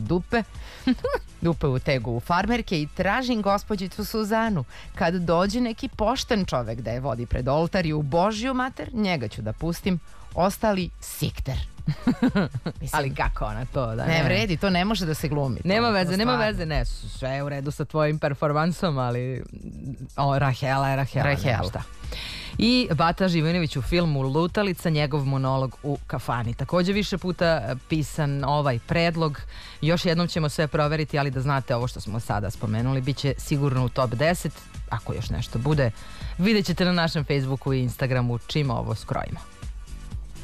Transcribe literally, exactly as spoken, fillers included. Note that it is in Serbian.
dupe, dupe u tegu u farmerke i tražim gospođicu Suzanu. Kad dođe neki pošten čovek da je vodi pred oltar i u Božju mater, njega ću da pustim, ostali sikter. Ali kako ona to? Da, ne, ne vredi, to ne može da se glumi. Nema veze, nema veze, ne, sve je u redu sa tvojim performansom, ali o, Rahela je Rahela. Rahela. I Bata Živinović u filmu Lutalica, njegov monolog u kafani. Takođe više puta pisan ovaj predlog. Još jednom ćemo sve proveriti, ali da znate ovo što smo sada spomenuli, bit će sigurno u top deset. Ako još nešto bude, vidjet ćete na našem Facebooku i Instagramu čim ovo skrojimo.